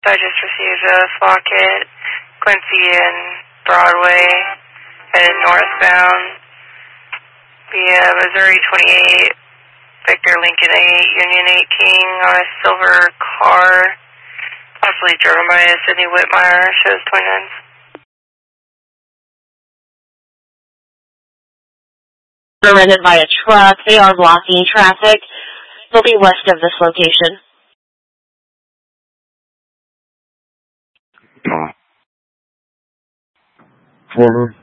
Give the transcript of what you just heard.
I just received a flock hit, Quincy and Broadway, headed northbound via Missouri 28, Victor Lincoln 8, Union 18 on a silver car, possibly driven by Sydney Whitmire, shows 29s. Rented by a truck. They are blocking traffic. They'll be west of this location. Forward.